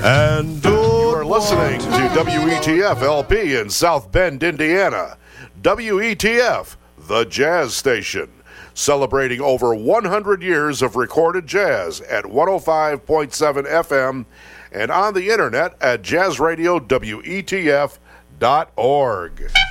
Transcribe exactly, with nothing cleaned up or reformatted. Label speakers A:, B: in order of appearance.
A: And you are listening to W E T F L P in South Bend, Indiana. W E T F, the jazz station, celebrating over one hundred years of recorded jazz at one oh five point seven F M and on the internet at jazz radio W E T F dot org.